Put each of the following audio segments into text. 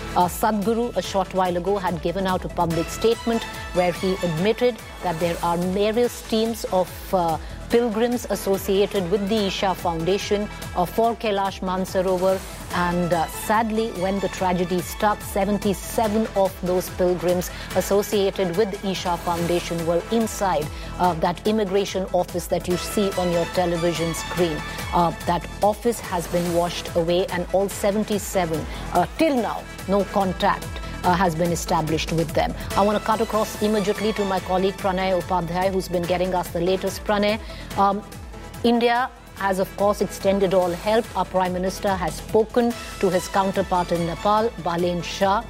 Sadhguru, a short while ago, had given out a public statement where he admitted that there are various teams of pilgrims associated with the Isha Foundation for Kailash Mansarovar, and sadly, when the tragedy struck, 77 of those pilgrims associated with the Isha Foundation were inside that immigration office that you see on your television screen. That office has been washed away, and all 77, till now, no contact has been established with them. I want to cut across immediately to my colleague Pranay Upadhyay, who's been getting us the latest. Pranay, India has, of course, extended all help. Our Prime Minister has spoken to his counterpart in Nepal, Balen Shah.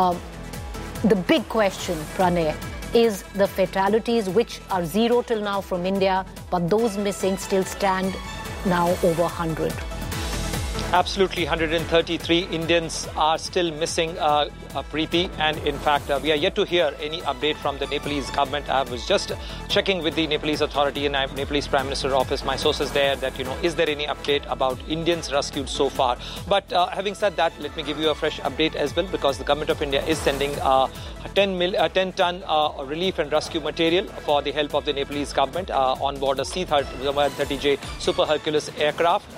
The big question, Pranay, is the fatalities, which are zero till now from India, but those missing still stand now over 100. Absolutely, 133 Indians are still missing, Preeti, and in fact, we are yet to hear any update from the Nepalese government. I was just checking with the Nepalese authority and Nepalese Prime Minister's office, my sources there, that, is there any update about Indians rescued so far? But having said that, let me give you a fresh update as well, because the government of India is sending 10-ton relief and rescue material for the help of the Nepalese government on board a C-130J Super Hercules aircraft,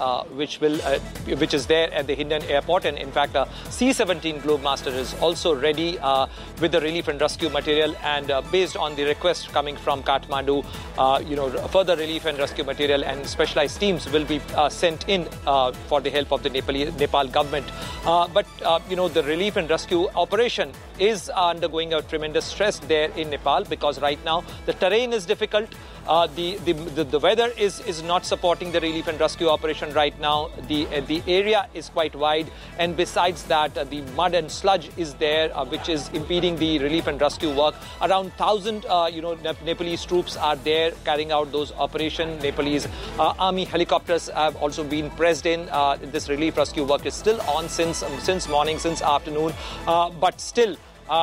which is there at the Hindon airport. And in fact, C-17 Globemaster is also ready with the relief and rescue material. And based on the request coming from Kathmandu, further relief and rescue material and specialized teams will be sent in for the help of the Nepal government. But the relief and rescue operation is undergoing a tremendous stress there in Nepal, because right now the terrain is difficult. The weather is not supporting the relief and rescue operation right now. The area is quite wide, and besides that, the mud and sludge is there, which is impeding the relief and rescue work. Around 1,000 Nepalese troops are there carrying out those operations. Nepalese army helicopters have also been pressed in. This relief rescue work is still on since morning, since afternoon, but still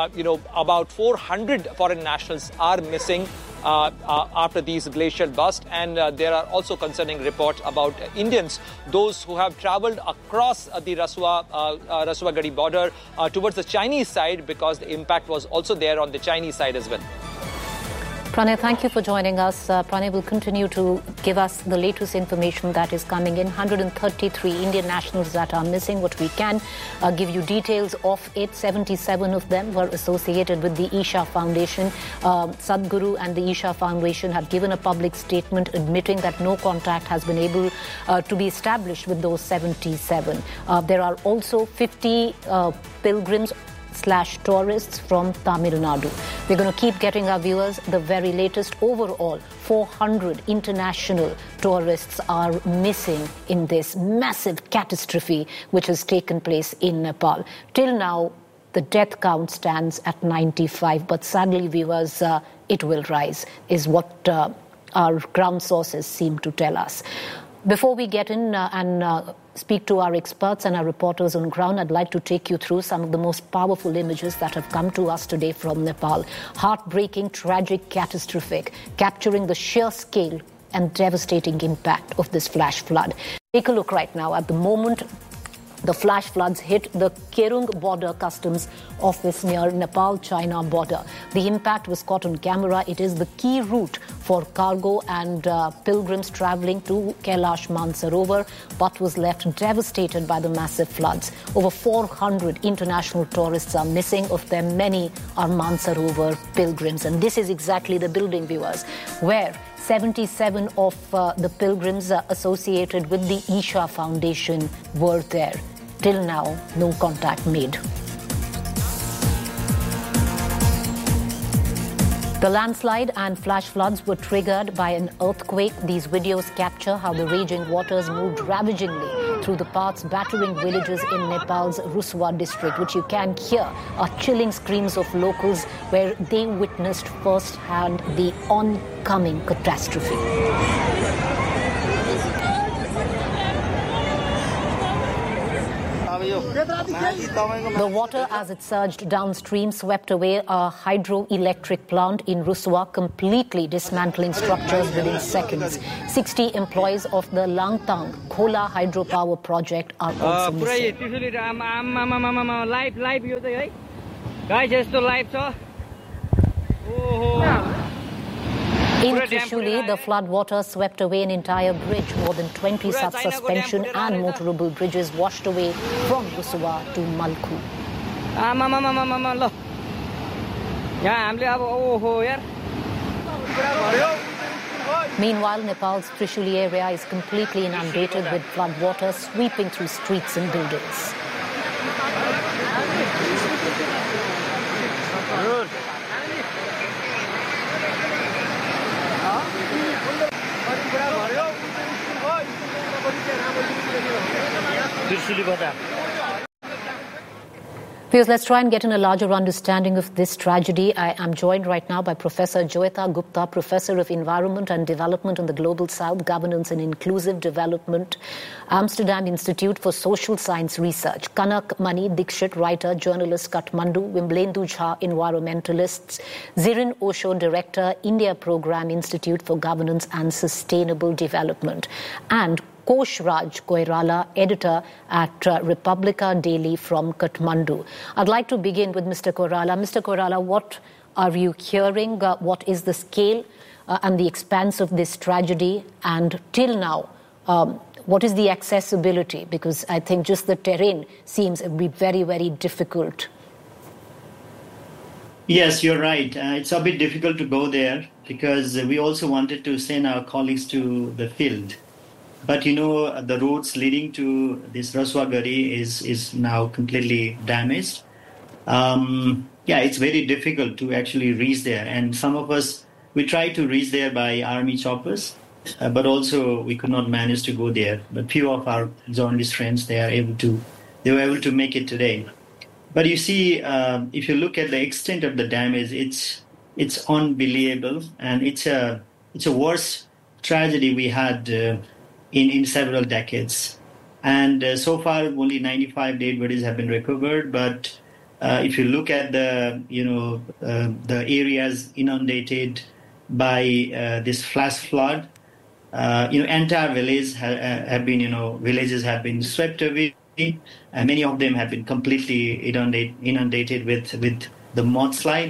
about 400 foreign nationals are missing after these glacial bursts, and there are also concerning reports about Indians, those who have travelled across the Rasua-Gadi border towards the Chinese side, because the impact was also there on the Chinese side as well. Pranay, thank you for joining us. Pranay will continue to give us the latest information that is coming in. 133 Indian nationals that are missing. What we can give you details of it. 77 of them were associated with the Isha Foundation. Sadhguru and the Isha Foundation have given a public statement admitting that no contact has been able to be established with those 77. There are also 50 pilgrims / tourists from Tamil Nadu. We're going to keep getting our viewers the very latest. Overall, 400 international tourists are missing in this massive catastrophe which has taken place in Nepal. Till now, the death count stands at 95, but sadly, viewers, it will rise, is what our ground sources seem to tell us. Before we get in and speak to our experts and our reporters on ground, I'd like to take you through some of the most powerful images that have come to us today from Nepal. Heartbreaking, tragic, catastrophic, capturing the sheer scale and devastating impact of this flash flood. Take a look right now. At the moment, the flash floods hit the Kerung border customs office near Nepal-China border. The impact was caught on camera. It is the key route for cargo and pilgrims traveling to Kailash Mansarovar, but was left devastated by the massive floods. Over 400 international tourists are missing. Of them, many are Mansarovar pilgrims. And this is exactly the building, viewers, where 77 of the pilgrims associated with the Isha Foundation were there. Till now, no contact made. The landslide and flash floods were triggered by an earthquake. These videos capture how the raging waters moved ravagingly through the paths, battering villages in Nepal's Rasua district, which you can hear are chilling screams of locals where they witnessed firsthand the oncoming catastrophe. अब यो The water, as it surged downstream, swept away a hydroelectric plant in Ruswa, completely dismantling structures within seconds. 60 employees of the Langtang Khola hydropower project are also missing. In Trishuli, the floodwater swept away an entire bridge. More than 20 such suspension and motorable bridges washed away from Ruswa to Malku. Meanwhile, Nepal's Trishuli area is completely inundated with floodwater sweeping through streets and buildings. Viewers, let's try and get in a larger understanding of this tragedy. I am joined right now by Professor Joeta Gupta, Professor of Environment and Development in the Global South, Governance and Inclusive Development, Amsterdam Institute for Social Science Research, Kanak Mani Dikshit, writer, journalist, Kathmandu, Wimblendu Jha, environmentalists, Zirin Osho, Director, India Program Institute for Governance and Sustainable Development, and Kosh Raj Koirala, editor at Republica Daily from Kathmandu. I'd like to begin with Mr. Koirala. Mr. Koirala, what are you hearing? What is the scale and the expanse of this tragedy? And till now, what is the accessibility? Because I think just the terrain seems to be very, very difficult. Yes, you're right. It's a bit difficult to go there because we also wanted to send our colleagues to the field. But, the roads leading to this Raswa Gari is now completely damaged. It's very difficult to actually reach there. And some of us, we tried to reach there by army choppers, but also we could not manage to go there. But few of our journalist friends, they were able to make it today. But you see, if you look at the extent of the damage, it's unbelievable. And it's a worse tragedy we had in several decades. And so far, only 95 dead bodies have been recovered. But if you look at the areas inundated by this flash flood, entire villages have been swept away. And many of them have been completely inundated with the mudslide.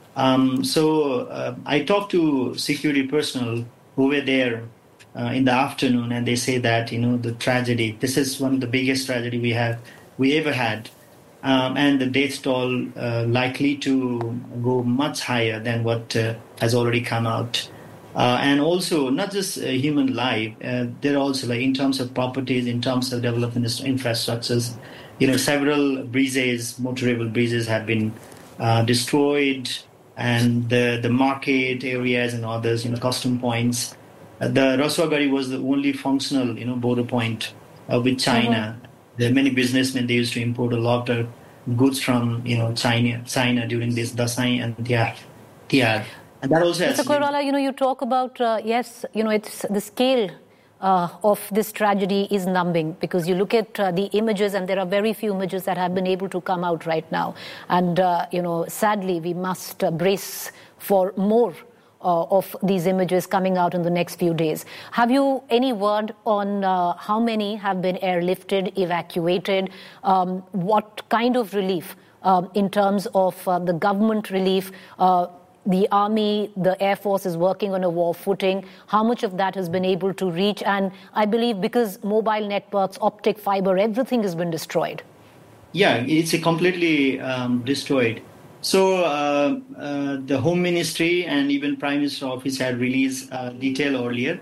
So I talked to security personnel who were there in the afternoon, and they say that the tragedy. This is one of the biggest tragedy we ever had, and the death toll likely to go much higher than what has already come out. And also not just human life. There are also in terms of properties, in terms of development infrastructures. Several bridges, motorable bridges, have been destroyed, and the market areas and others, custom points. The Raswa Gari was the only functional, border point with China. There are many businessmen, they used to import a lot of goods from, China during this Dasai and Tiar. And that also has... Mr. Koirala, you talk about, it's the scale of this tragedy is numbing, because you look at the images, and there are very few images that have been able to come out right now. And, sadly, we must brace for more of these images coming out in the next few days. Have you any word on how many have been airlifted, evacuated? What kind of relief in terms of the government relief? The army, the air force is working on a war footing. How much of that has been able to reach? And I believe because mobile networks, optic fiber, everything has been destroyed. Yeah, it's completely destroyed. So the Home Ministry and even Prime Minister's Office had released detail earlier.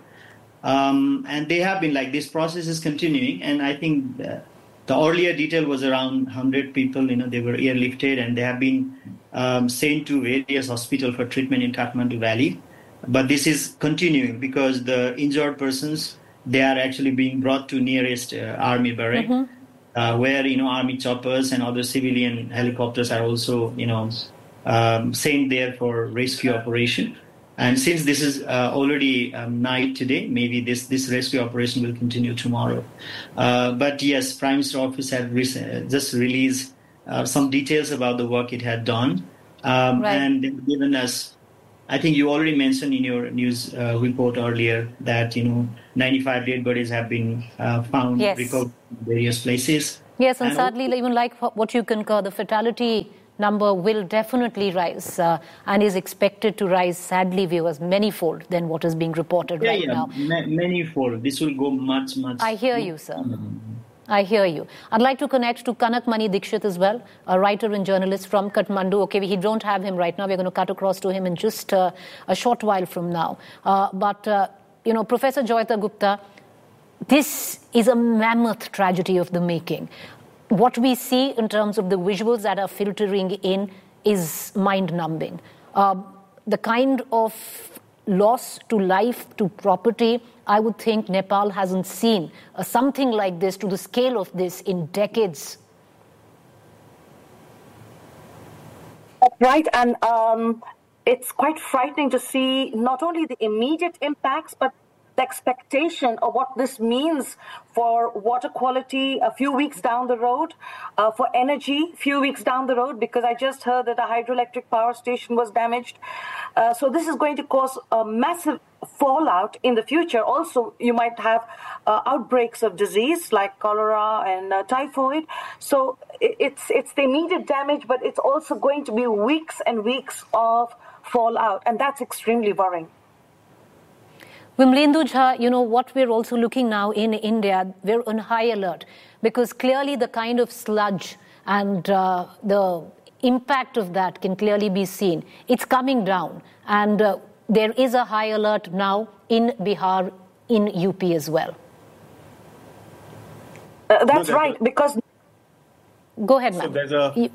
And they have been this process is continuing. And I think the earlier detail was around 100 people, they were airlifted, and they have been sent to various hospitals for treatment in Kathmandu Valley. But this is continuing because the injured persons, they are actually being brought to nearest army barrack. Mm-hmm. Where army choppers and other civilian helicopters are also sent there for rescue operation. And since this is already night today, maybe this rescue operation will continue tomorrow. But yes, Prime Minister Office had just released some details about the work it had done. And they've given us, I think you already mentioned in your news report earlier that, 95 dead bodies have been found, recovered in various places. Yes, and sadly, even like what you concur, the fatality number will definitely rise and is expected to rise, sadly, viewers, many-fold than what is being reported now. Many-fold. This will go much. I hear you, sir. I hear you. I'd like to connect to Kanak Mani Dikshit as well, a writer and journalist from Kathmandu. Okay, we don't have him right now. We're going to cut across to him in just a short while from now. But Professor Joyita Gupta, this is a mammoth tragedy of the making. What we see in terms of the visuals that are filtering in is mind-numbing. The kind of loss to life, to property, I would think Nepal hasn't seen something like this to the scale of this in decades. That's right, and it's quite frightening to see not only the immediate impacts, but the expectation of what this means for water quality a few weeks down the road, for energy a few weeks down the road, because I just heard that a hydroelectric power station was damaged. So this is going to cause a massive fallout in the future. Also, you might have outbreaks of disease like cholera and typhoid. So it's the immediate damage, but it's also going to be weeks and weeks of fallout, and that's extremely worrying. Vimlendu Jha, what we're also looking now in India, we're on high alert because clearly the kind of sludge and the impact of that can clearly be seen. It's coming down, and there is a high alert now in Bihar, in UP as well. That's right, because... Go ahead, ma'am.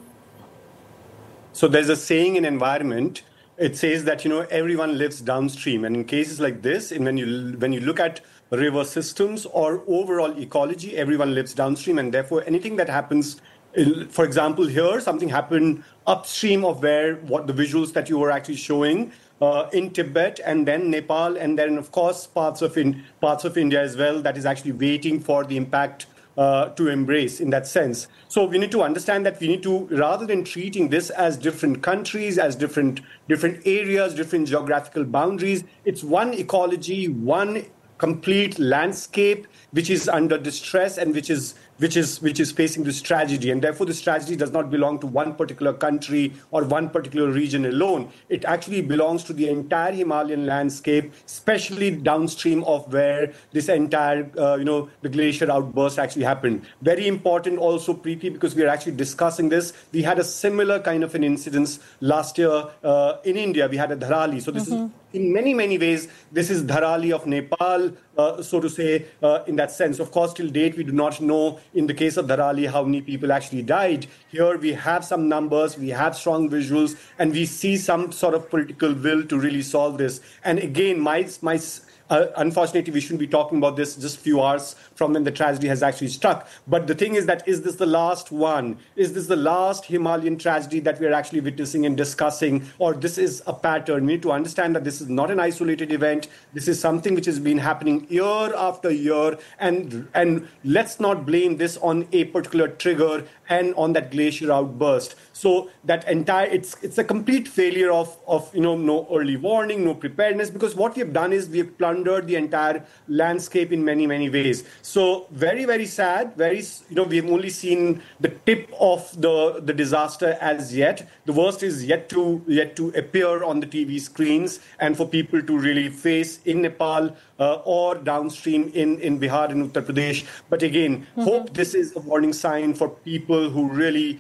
So there's a saying in environment. It says that, everyone lives downstream. And in cases like this, and when you look at river systems or overall ecology, everyone lives downstream. And therefore, anything that happens, for example, here, something happened upstream of what the visuals that you were actually showing in Tibet and then Nepal, and then, of course, parts of India as well, that is actually waiting for the impact to embrace in that sense. So we need to understand that we need to, rather than treating this as different countries, as different areas, different geographical boundaries, it's one ecology, one complete landscape which is under distress and which is facing this tragedy. And therefore, this tragedy does not belong to one particular country or one particular region alone. It actually belongs to the entire Himalayan landscape, especially downstream of where this entire, the glacier outburst actually happened. Very important also, Preeti, because we are actually discussing this. We had a similar kind of an incident last year in India. We had a Dharali. So this is, in many, many ways, this is Dharali of Nepal, so to say, in that sense. Of course, till date, we do not know, in the case of Dharali, how many people actually died. Here, we have some numbers, we have strong visuals, and we see some sort of political will to really solve this. And again, unfortunately, we shouldn't be talking about this just a few hours from when the tragedy has actually struck. But the thing is that, is this the last one? Is this the last Himalayan tragedy that we are actually witnessing and discussing? Or this is a pattern? We need to understand that this is not an isolated event. This is something which has been happening year after year. And let's not blame this on a particular trigger and on that glacier outburst. So that entire, it's a complete failure of no early warning, no preparedness, because what we have done is we have plundered the entire landscape in many, many ways. So very, very sad. We have only seen the tip of the disaster as yet. The worst is yet to appear on the TV screens and for people to really face in Nepal or downstream in Bihar and Uttar Pradesh. But again, hope this is a warning sign for people who really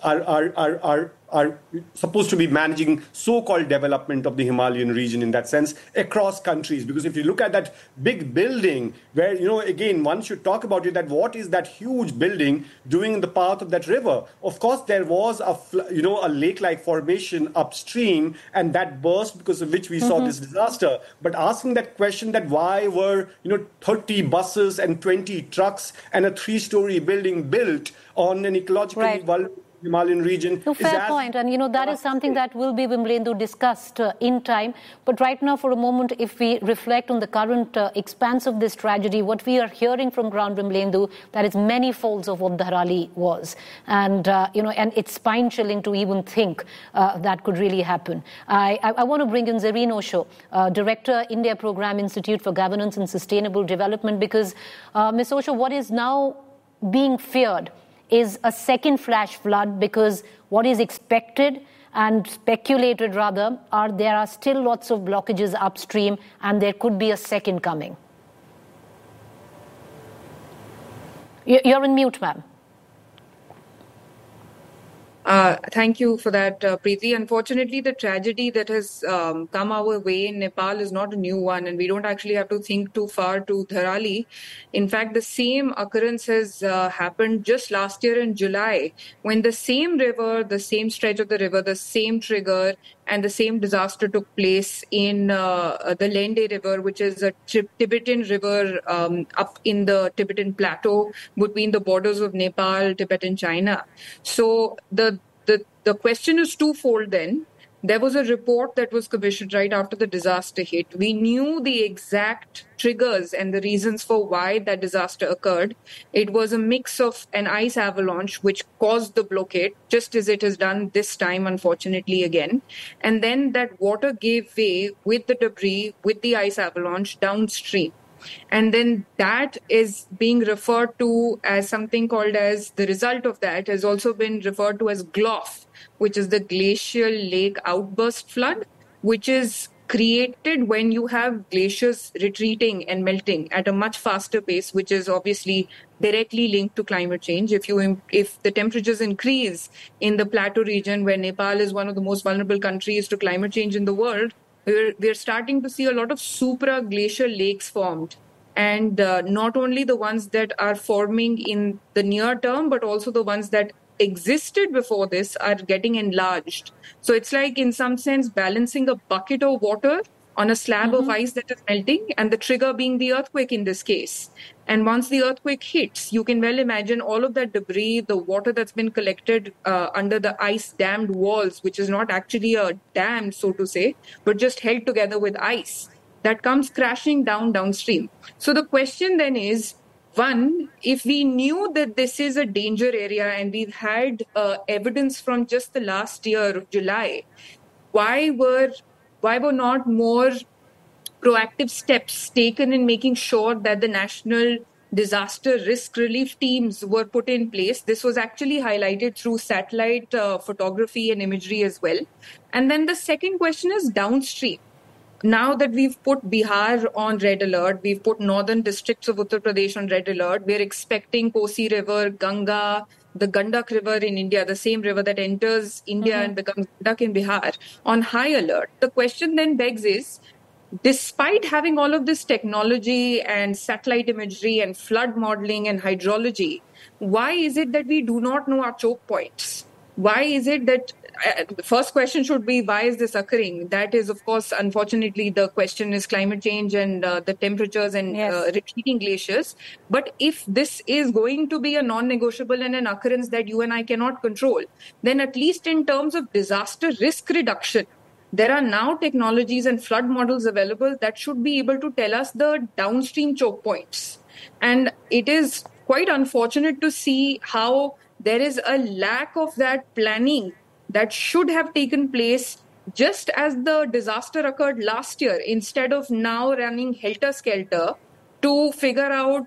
are supposed to be managing so-called development of the Himalayan region in that sense across countries. Because if you look at that big building where, again, one should talk about it, that what is that huge building doing in the path of that river? Of course, there was a lake-like formation upstream, and that burst because of which we saw this disaster. But asking that question, that why were, 30 buses and 20 trucks and a 3-story building built on an ecologically vulnerable Himalayan region. No, fair point. And, that is something that will be, Vimalendu, discussed in time. But right now, for a moment, if we reflect on the current expanse of this tragedy, what we are hearing from ground, Vimalendu, that is many folds of what Dhaarauli was. And, and it's spine-chilling to even think that could really happen. I want to bring in Zareen Osho, Director, India Program Institute for Governance and Sustainable Development, because, Ms. Osho, what is now being feared is a second flash flood, because what is expected and speculated rather there are still lots of blockages upstream, and there could be a second coming. You're on mute, ma'am. Thank you for that, Preeti. Unfortunately, the tragedy that has come our way in Nepal is not a new one, and we don't actually have to think too far to Dhaarauli. In fact, the same occurrence has happened just last year in July, when the same river, the same stretch of the river, the same trigger, and the same disaster took place in the Lende River, which is a Tibetan river up in the Tibetan plateau between the borders of Nepal, Tibet, and China. So the question is twofold then. There was a report that was commissioned right after the disaster hit. We knew the exact triggers and the reasons for why that disaster occurred. It was a mix of an ice avalanche, which caused the blockade, just as it has done this time, unfortunately, again. And then that water gave way with the debris, with the ice avalanche downstream. And then that is being referred to as something called as, the result of that has also been referred to as GLOF, which is the glacial lake outburst flood, which is created when you have glaciers retreating and melting at a much faster pace, which is obviously directly linked to climate change. If the temperatures increase in the plateau region, where Nepal is one of the most vulnerable countries to climate change in the world, we're starting to see a lot of supra-glacial lakes formed. And not only the ones that are forming in the near term, but also the ones that existed before this are getting enlarged. So it's like, in some sense, balancing a bucket of water on a slab of ice that is melting, and the trigger being the earthquake in this case. And once the earthquake hits, you can well imagine all of that debris, the water that's been collected under the ice-dammed walls, which is not actually a dam, so to say, but just held together with ice, that comes crashing downstream. So the question then is, one, if we knew that this is a danger area and we've had evidence from just the last year of July, why were not more proactive steps taken in making sure that the national disaster risk relief teams were put in place? This was actually highlighted through satellite photography and imagery as well. And then the second question is downstream. Now that we've put Bihar on red alert, we've put northern districts of Uttar Pradesh on red alert, we're expecting Kosi River, Ganga, the Gandak River in India, the same river that enters India and becomes Gandak in Bihar, on high alert. The question then begs is, despite having all of this technology and satellite imagery and flood modeling and hydrology, why is it that we do not know our choke points? Why is it that the first question should be, why is this occurring? That is, of course, unfortunately, the question is climate change and the temperatures and retreating glaciers. But if this is going to be a non-negotiable and an occurrence that you and I cannot control, then at least in terms of disaster risk reduction, there are now technologies and flood models available that should be able to tell us the downstream choke points. And it is quite unfortunate to see how there is a lack of that planning that should have taken place just as the disaster occurred last year, instead of now running helter-skelter to figure out,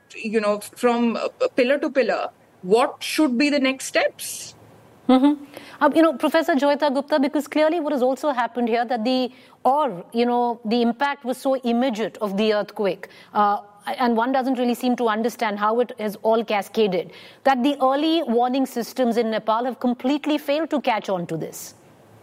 from pillar to pillar, what should be the next steps. Professor Joyita Gupta, because clearly what has also happened here, that the impact was so immediate of the earthquake, and one doesn't really seem to understand how it has all cascaded, that the early warning systems in Nepal have completely failed to catch on to this.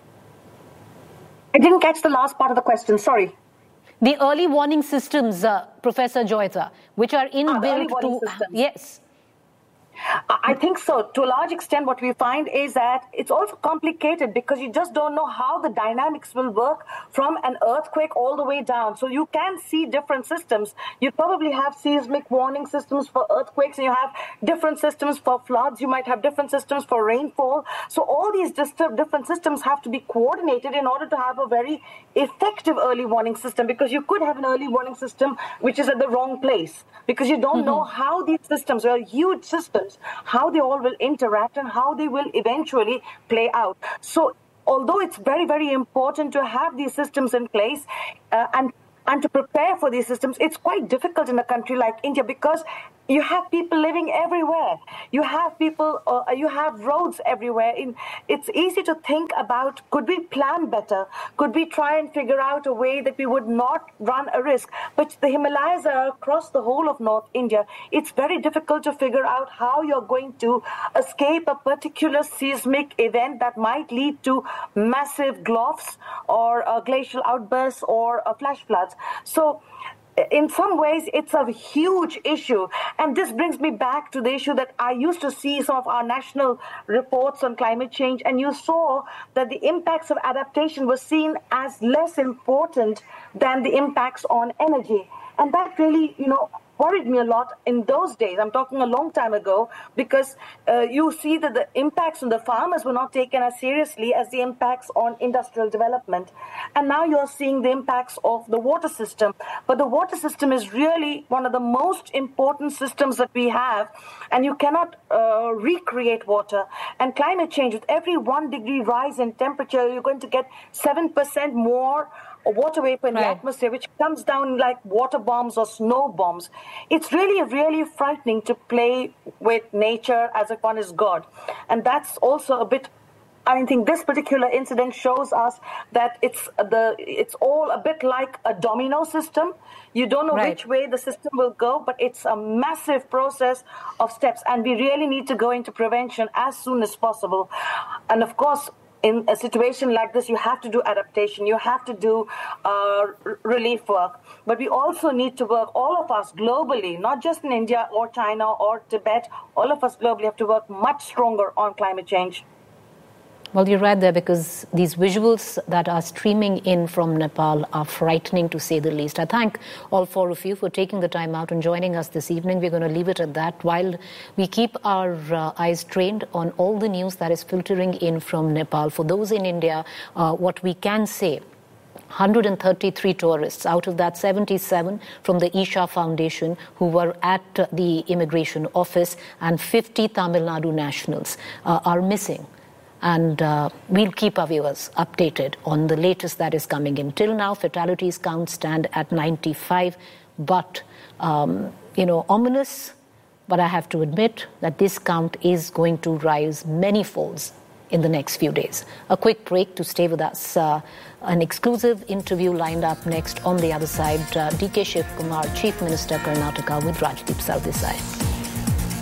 I didn't catch the last part of the question, sorry. The early warning systems, Professor Joyita, which are inbuilt to... Systems. Yes. I think so. To a large extent, what we find is that it's also complicated because you just don't know how the dynamics will work from an earthquake all the way down. So you can see different systems. You probably have seismic warning systems for earthquakes, and you have different systems for floods. You might have different systems for rainfall. So all these different systems have to be coordinated in order to have a very effective early warning system, because you could have an early warning system which is at the wrong place because you don't know how these systems are huge systems, how they all will interact and how they will eventually play out. So although it's very, very important to have these systems in place and to prepare for these systems, it's quite difficult in a country like India because you have people living everywhere. You have people, you have roads everywhere. It's easy to think about, could we plan better? Could we try and figure out a way that we would not run a risk? But the Himalayas are across the whole of North India. It's very difficult to figure out how you're going to escape a particular seismic event that might lead to massive gulfs or glacial outbursts or flash floods. So in some ways, it's a huge issue. And this brings me back to the issue that I used to see some of our national reports on climate change, and you saw that the impacts of adaptation were seen as less important than the impacts on energy. And that really, worried me a lot in those days. I'm talking a long time ago, because you see that the impacts on the farmers were not taken as seriously as the impacts on industrial development. And now you're seeing the impacts of the water system. But the water system is really one of the most important systems that we have, and you cannot recreate water. And climate change, with every 1 degree rise in temperature, you're going to get 7% more water vapor in the atmosphere, which comes down like water bombs or snow bombs. It's really, really frightening to play with nature as if one is God. And that's also a bit, I think this particular incident shows us that it's all a bit like a domino system. You don't know which way the system will go, but it's a massive process of steps. And we really need to go into prevention as soon as possible. And of course, in a situation like this, you have to do adaptation, you have to do relief work. But we also need to work, all of us globally, not just in India or China or Tibet, all of us globally have to work much stronger on climate change. Well, you're right there, because these visuals that are streaming in from Nepal are frightening, to say the least. I thank all four of you for taking the time out and joining us this evening. We're going to leave it at that while we keep our eyes trained on all the news that is filtering in from Nepal. For those in India, what we can say, 133 tourists, out of that 77 from the Isha Foundation who were at the immigration office, and 50 Tamil Nadu nationals are missing. And we'll keep our viewers updated on the latest that is coming in. Till now, fatalities count stand at 95, but, ominous. But I have to admit that this count is going to rise many folds in the next few days. A quick break to stay with us. An exclusive interview lined up next. On the other side, DK Shiv Kumar, Chief Minister Karnataka, with Rajdeep Sardesai.